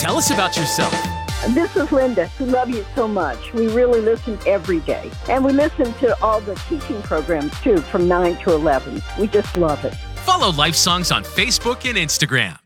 Tell us about yourself. This is Linda. We love you so much. We really listen every day. And we listen to all the teaching programs, too, from 9 to 11. We just love it. Follow Life Songs on Facebook and Instagram.